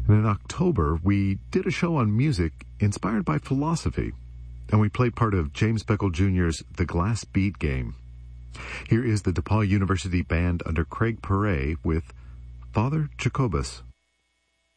And in October, we did a show on music inspired by philosophy, and we played part of James Beckle Jr.'s The Glass Bead Game. Here is the DePaul University Band under Craig Perret with Father Jacobus.